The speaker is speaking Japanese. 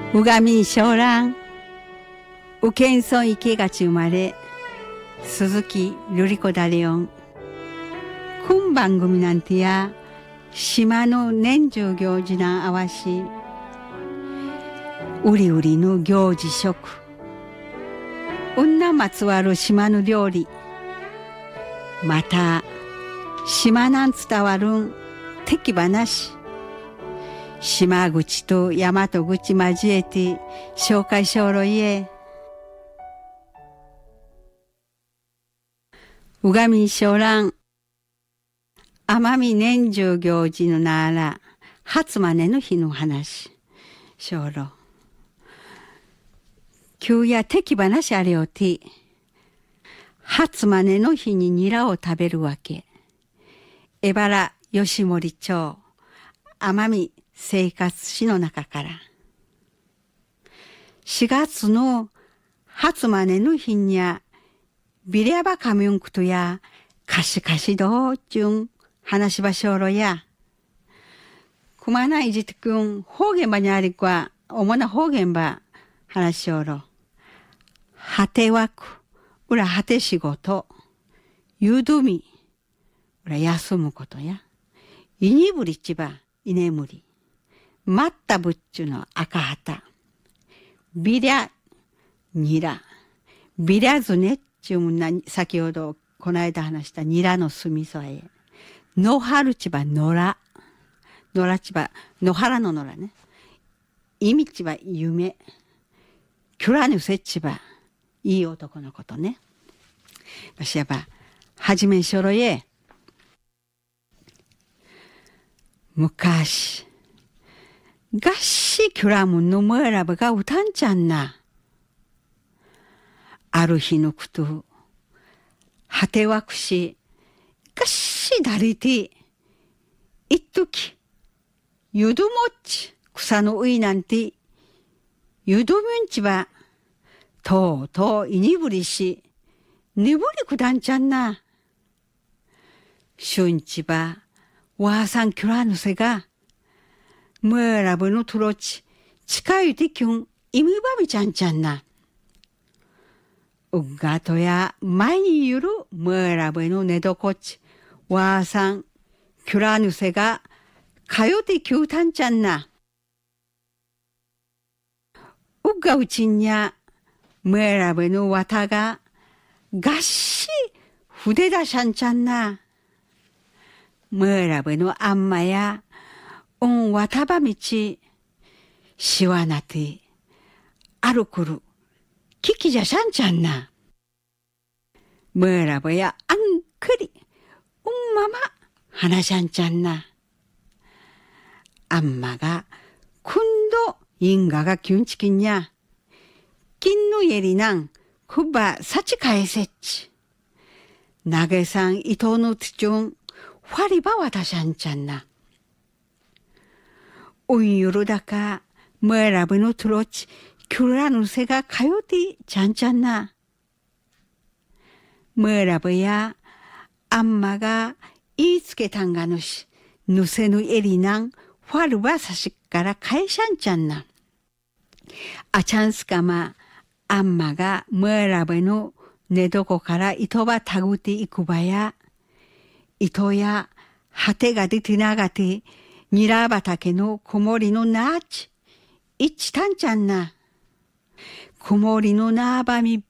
うがみんしょうらん、うけんそん池がち生まれ、鈴木瑠璃子だれよん。今番組なんてや、島の年中行事なんあわし、うりうりの行事食、女まつわる島の料理、また、島なん伝わるん敵話、島口と大和口交えて紹介しょろいえ。うがみしょらん。奄美年中行事のなら、初まねの日の話。しょろ。旧や敵話あれよて、初まねの日にニラを食べるわけ。江原吉森町、奄美生活史の中から。4月の初まねの日にゃ、ビリャバカミュンクトや、かしかしどうちゅん、話しばしょろや。くまないじてくん、方言ばにありくわ、主な方言ば、話しょろ。果てわく、うら果て仕事、ゆどみ、うら休むことや。いにぶりちば、いねむり。まったぶっちゅの赤旗。ビリャ、ニラ。ビリャズネっちゅうもんな、先ほどこの間話したニラの酢味噌え。野春ちば野良。野良ちば、野原の野良ね。意味ちば夢。キュラヌセちば、いい男のことね。わしやば、はじめしょろえ。昔、がっしキュラムンのもえらばがうたんちゃんな。ある日のこと、果てわくし、がっしだりて、一時、ゆどもっち、草のういなんて、ゆどみんちば、とうとういにぶりし、ねぶりくだんちゃんな。しゅんちば、わあさんきゅらぬせが、もえらぶのとろち、近いてきゅん、いみばみちゃんちゃんな。うがとや、まにゆる、もえらぶのねどこち、わあさん、きゅらぬせが、かよてきゅうたんちゃんな。うがうちんにゃ、もえらぶのわたが、がっし、ふでだしゃんちゃんな。もえらぶのあんまや、わたばみち、しわなて、あるくる、ききじゃしゃんちゃんな。もえらぶやあんくり、まま、はなしゃんちゃんな。あんまが、くんど、因果がきゅんちきんにゃ。金のえりなん、くばさちかえせっち。なげさん伊藤のつちゅん、ファリバわたしゃんちゃんな。うんゆるだか、もえらぶのとろち、きゅらぬせがかよてちゃんちゃんな。もえらぶや、あんまが言いつけたんがぬし、ぬせぬえりなん、ファルばさしっからかえしゃんちゃんな。あちゃんすかま、あんまがもえらぶの寝床から糸ばたぐていくばや、糸や果てが出てながて、ニラ畑のこもりのなあち、いっちたんちゃんな。こもりのなあばみ